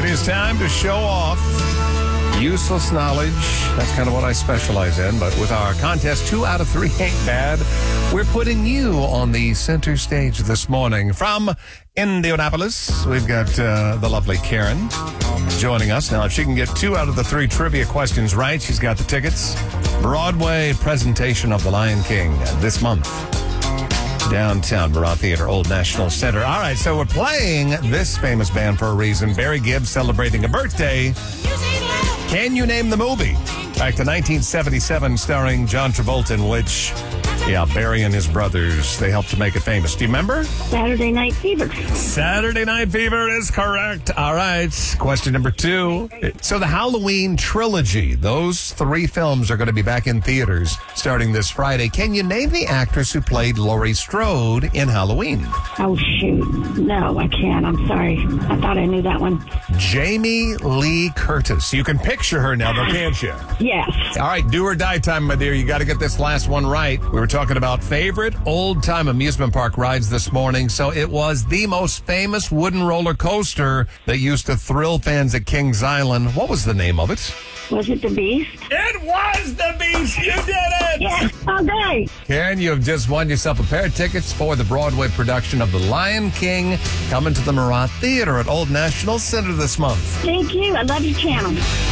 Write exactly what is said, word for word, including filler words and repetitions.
It is time to show off useless knowledge. That's kind of what I specialize in. But with our contest, two out of three ain't bad. We're putting you on the center stage this morning. From Indianapolis, we've got uh, the lovely Karen joining us. Now, if she can get two out of the three trivia questions right, she's got the tickets. Broadway presentation of The Lion King this month. Downtown Murat Theater, Old National Center. All right, so we're playing this famous band for a reason. Barry Gibb celebrating a birthday. Can you name the movie? Back to nineteen seventy-seven, starring John Travolta, in which, yeah, Barry and his brothers, they helped to make it famous. Do you remember? Saturday Night Fever. Saturday Night Fever is correct. All right, question number two. So the Halloween trilogy, those three films are going to be back in theaters starting this Friday. Can you name the actress who played Laurie Strode in Halloween? Oh, shoot. No, I can't. I'm sorry. I thought I knew that one. Jamie Lee Curtis. You can picture her now, though, can't you? Yes. All right, do or die time, my dear. You got to get this last one right. We were talking about favorite old-time amusement park rides this morning. So it was the most famous wooden roller coaster that used to thrill fans at Kings Island. What was the name of it? Was it the Beast? It was the Beast. You did it. Yes, all day. Karen, you have just won yourself a pair of tickets for the Broadway production of The Lion King, coming to the Murat Theater at Old National Center this month. Thank you. I love your channel.